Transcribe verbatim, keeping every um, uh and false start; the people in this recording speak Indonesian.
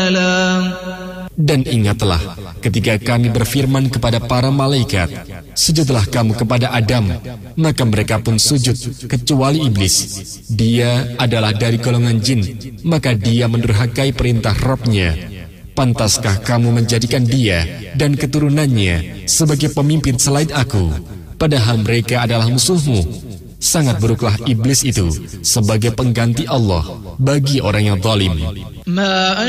تعالى Dan ingatlah ketika kami berfirman kepada para malaikat, sujudlah kamu kepada Adam, maka mereka pun sujud kecuali iblis. Dia adalah dari golongan jin, maka dia mendurhakai perintah Rabb-Nya. Pantaskah kamu menjadikan dia dan keturunannya sebagai pemimpin selain aku, padahal mereka adalah musuhmu? Sangat buruklah iblis itu sebagai pengganti Allah bagi orang yang zalim. ما